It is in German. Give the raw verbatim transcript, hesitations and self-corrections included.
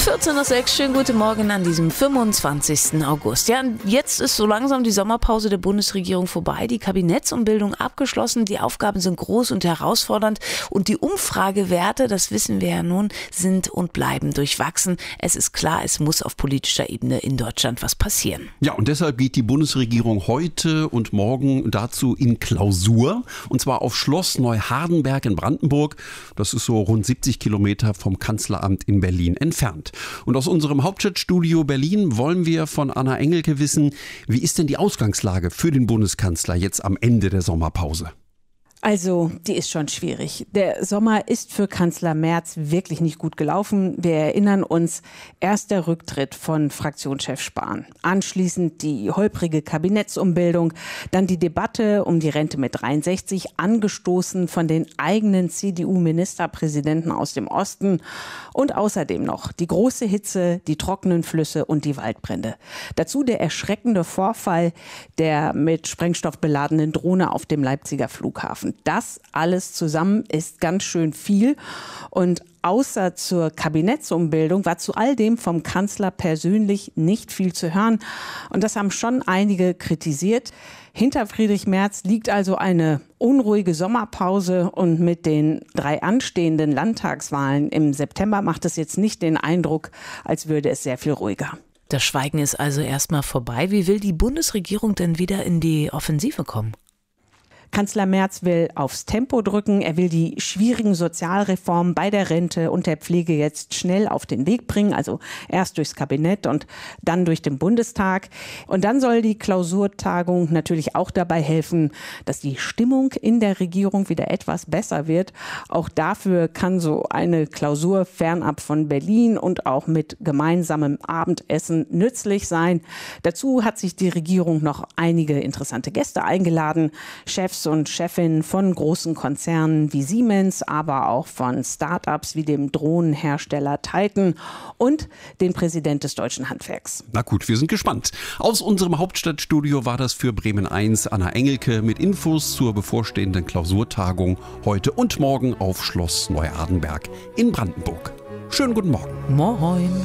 vierzehn Uhr sechs, schönen guten Morgen an diesem fünfundzwanzigsten August. Ja, jetzt ist so langsam die Sommerpause der Bundesregierung vorbei, die Kabinettsumbildung abgeschlossen, die Aufgaben sind groß und herausfordernd und die Umfragewerte, das wissen wir ja nun, sind und bleiben durchwachsen. Es ist klar, es muss auf politischer Ebene in Deutschland was passieren. Ja, und deshalb geht die Bundesregierung heute und morgen dazu in Klausur, und zwar auf Schloss Neuhardenberg in Brandenburg. Das ist so rund siebzig Kilometer vom Kanzleramt in Berlin entfernt. Und aus unserem Hauptstadtstudio Berlin wollen wir von Anna Engelke wissen, wie ist denn die Ausgangslage für den Bundeskanzler jetzt am Ende der Sommerpause? Also, die ist schon schwierig. Der Sommer ist für Kanzler Merz wirklich nicht gut gelaufen. Wir erinnern uns, erst der Rücktritt von Fraktionschef Spahn, anschließend die holprige Kabinettsumbildung, dann die Debatte um die Rente mit dreiundsechzig, angestoßen von den eigenen C D U-Ministerpräsidenten aus dem Osten und außerdem noch die große Hitze, die trockenen Flüsse und die Waldbrände. Dazu der erschreckende Vorfall der mit Sprengstoff beladenen Drohne auf dem Leipziger Flughafen. Das alles zusammen ist ganz schön viel. Und außer zur Kabinettsumbildung war zu all dem vom Kanzler persönlich nicht viel zu hören. Und das haben schon einige kritisiert. Hinter Friedrich Merz liegt also eine unruhige Sommerpause und mit den drei anstehenden Landtagswahlen im September macht es jetzt nicht den Eindruck, als würde es sehr viel ruhiger. Das Schweigen ist also erstmal vorbei. Wie will die Bundesregierung denn wieder in die Offensive kommen? Kanzler Merz will aufs Tempo drücken. Er will die schwierigen Sozialreformen bei der Rente und der Pflege jetzt schnell auf den Weg bringen. Also erst durchs Kabinett und dann durch den Bundestag. Und dann soll die Klausurtagung natürlich auch dabei helfen, dass die Stimmung in der Regierung wieder etwas besser wird. Auch dafür kann so eine Klausur fernab von Berlin und auch mit gemeinsamem Abendessen nützlich sein. Dazu hat sich die Regierung noch einige interessante Gäste eingeladen. Chefs und Chefinnen von großen Konzernen wie Siemens, aber auch von Start-ups wie dem Drohnenhersteller Titan und den Präsident des Deutschen Handwerks. Na gut, wir sind gespannt. Aus unserem Hauptstadtstudio war das für Bremen eins Anna Engelke mit Infos zur bevorstehenden Klausurtagung heute und morgen auf Schloss Neuhardenberg in Brandenburg. Schönen guten Morgen. Moin.